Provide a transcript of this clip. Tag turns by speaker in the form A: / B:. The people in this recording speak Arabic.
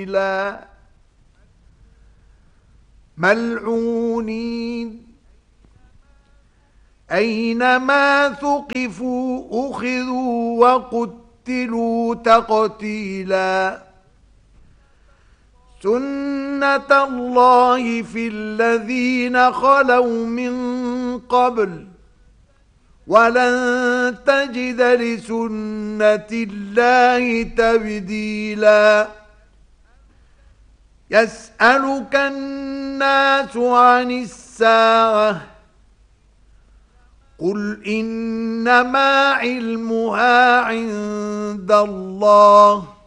A: ملعونين أينما ثقفوا أخذوا وقتلوا تقتيلا سنة الله في الذين خلوا من قبل ولن تجد لسنة الله تبديلا يسألك الناس عن الساعة قل إنما علمها عند الله